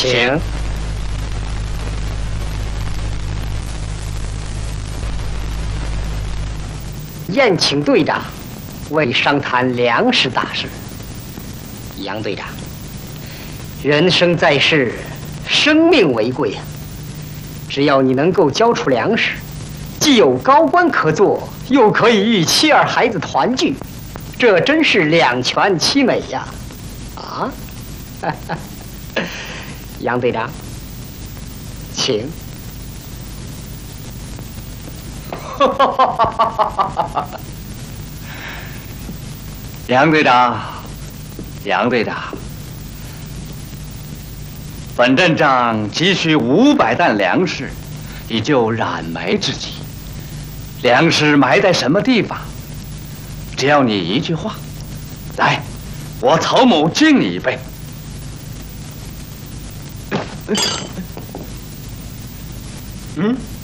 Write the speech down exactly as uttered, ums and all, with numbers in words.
请。宴请队长，为商谈粮食大事。杨队长，人生在世，生命为贵啊！只要你能够交出粮食，既有高官可做，又可以与妻儿孩子团聚，这真是两全其美呀！啊，杨队长，请。 杨队长，杨队长，本镇长急需五百担粮食，以救染埋之急。粮食埋在什么地方？只要你一句话，来，我曹某敬你一杯。嗯。